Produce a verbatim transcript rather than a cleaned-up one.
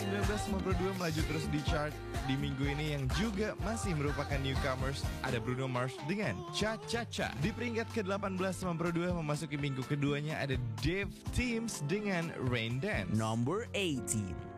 sembilan belas sembilan puluh dua melaju terus di chart di minggu ini yang juga masih merupakan newcomers. Ada Bruno Mars dengan Cha Cha Cha. Di peringkat ke delapan belas sembilan puluh dua memasuki minggu keduanya ada Dave Teams dengan Rain Dance. Number eighteen.